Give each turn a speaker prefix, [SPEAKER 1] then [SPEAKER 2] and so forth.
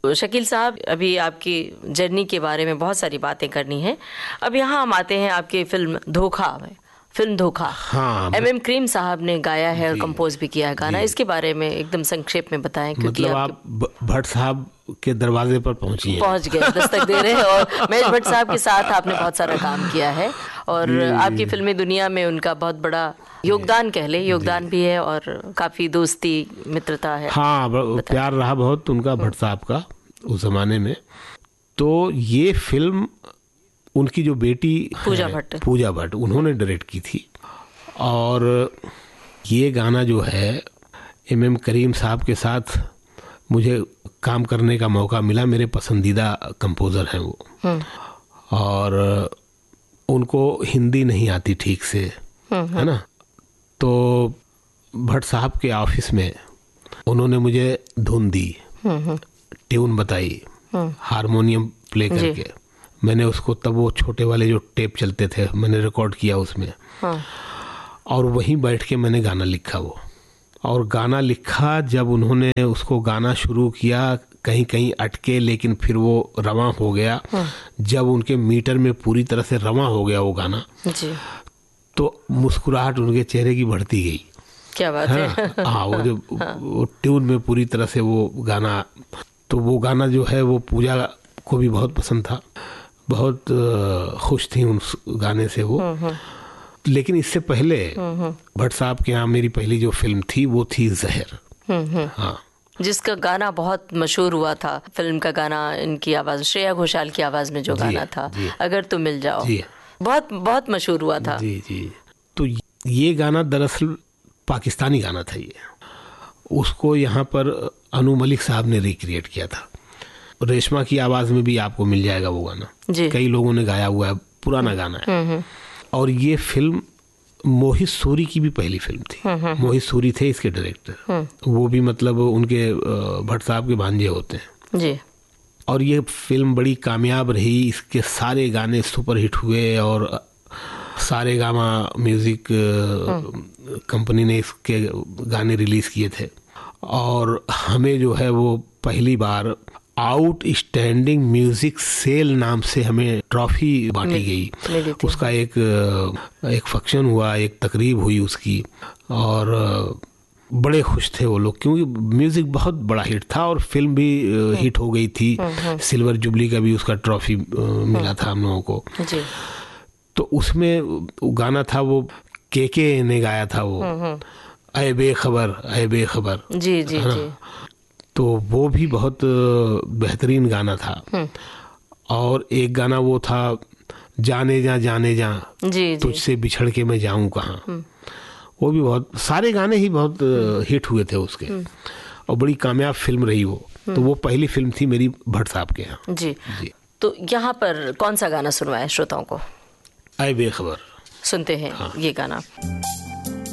[SPEAKER 1] शकील साहब, अभी आपकी जर्नी के बारे में बहुत सारी बातें करनी है। अब यहाँ हम आते हैं आपके फिल्म धोखा में। फिल्म धोखा,
[SPEAKER 2] हाँ,
[SPEAKER 1] MM करीम साहब ने गाया है और कंपोज भी किया है गाना। इसके बारे में एकदम संक्षेप में बताएं, क्योंकि
[SPEAKER 2] मतलब आप भट्ट साहब के दरवाजे पर पहुंच गए,
[SPEAKER 1] दस्तक दे रहे हैं। और महेश भट्ट साहब के साथ आपने बहुत सारा काम किया है और आपकी फिल्मी दुनिया में उनका बहुत बड़ा योगदान, कह ले योगदान भी है और काफी दोस्ती मित्रता है।
[SPEAKER 2] हाँ, प्यार रहा बहुत उनका भट्ट साहब का उस जमाने में। तो ये फिल्म उनकी जो बेटी पूजा भट्ट उन्होंने डायरेक्ट की थी। और ये गाना जो है MM करीम साहब के साथ मुझे काम करने का मौका मिला। मेरे पसंदीदा कंपोज़र हैं वो, और उनको हिंदी नहीं आती ठीक से, है ना। तो भट्ट साहब के ऑफिस में उन्होंने मुझे धुन दी, ट्यून बताई, हारमोनियम प्ले करके। मैंने उसको, तब वो छोटे वाले जो टेप चलते थे, मैंने रिकॉर्ड किया उसमें। और वहीं बैठ के मैंने गाना लिखा वो। और गाना लिखा, जब उन्होंने उसको गाना शुरू किया, कहीं कहीं अटके, लेकिन फिर वो रवां हो गया। जब उनके मीटर में पूरी तरह से रवां हो गया वो गाना
[SPEAKER 1] जी,
[SPEAKER 2] तो मुस्कुराहट उनके चेहरे की बढ़ती गई।
[SPEAKER 1] क्या बात है।
[SPEAKER 2] हाँ, वो जो वो ट्यून में पूरी तरह से वो गाना, तो वो गाना जो है वो पूजा को भी बहुत पसंद था, बहुत खुश थी उस गाने से वो। लेकिन इससे पहले भट्ट साहब के यहाँ मेरी पहली जो फिल्म थी वो थी जहर, हाँ,
[SPEAKER 1] जिसका गाना बहुत मशहूर हुआ था। फिल्म का गाना, इनकी आवाज, श्रेया घोषाल की आवाज में जो गाना था, अगर तुम मिल जाओ, बहुत बहुत मशहूर हुआ था।
[SPEAKER 2] जी जी। तो ये गाना दरअसल पाकिस्तानी गाना था। ये उसको यहाँ पर अनु मलिक साहब ने रिक्रिएट किया था। रेशमा की आवाज में भी आपको मिल जाएगा वो गाना, कई लोगों ने गाया हुआ है, पुराना गाना है। और ये फिल्म मोहित सूरी की भी पहली फिल्म थी। मोहित सूरी थे इसके डायरेक्टर, वो भी मतलब उनके भट्ट साहब के भांजे होते हैं
[SPEAKER 1] जी।
[SPEAKER 2] और ये फिल्म बड़ी कामयाब रही, इसके सारे गाने सुपर हिट हुए और सारेगामा म्यूजिक कंपनी ने इसके गाने रिलीज किए थे। और हमें जो है वो पहली बार आउटस्टैंडिंग म्यूजिक सेल नाम से हमें ट्रॉफी बांटी गई। उसका एक फंक्शन हुआ, एक तकरीब हुई उसकी, और बड़े खुश थे वो लोग, क्योंकि म्यूजिक बहुत बड़ा हिट था और फिल्म भी हिट हो गई थी। सिल्वर जुबली का भी उसका ट्रॉफी मिला था हम लोगों को। तो उसमें गाना था वो के ने गाया था वो, ऐ बेखबर ऐ बेखबर।
[SPEAKER 1] जी जी जी।
[SPEAKER 2] तो वो भी बहुत बेहतरीन गाना था। और एक गाना वो था जाने जा तुझसे बिछड़ के मैं जाऊं कहाँ, वो भी बहुत, सारे गाने ही बहुत हिट हुए थे उसके और बड़ी कामयाब फिल्म रही वो। तो वो पहली फिल्म थी मेरी भट्ट साहब के यहाँ।
[SPEAKER 1] जी जी। तो यहाँ पर कौन सा गाना सुनवाएं श्रोताओं को?
[SPEAKER 2] ऐ बेखबर
[SPEAKER 1] सुनते हैं। हाँ। ये गाना